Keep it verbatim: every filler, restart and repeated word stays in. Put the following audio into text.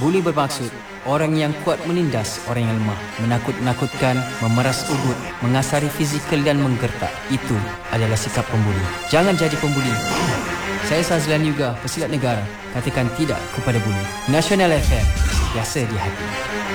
Buli bermaksud orang yang kuat menindas orang yang lemah, menakut-nakutkan, memeras udut, mengasari fizikal dan menggertak. Itu adalah sikap pembuli. Jangan jadi pembuli. Saya Sazlan Yuga, pesilat negara. Katakan tidak kepada buli. Nasional F M, biasa di hati.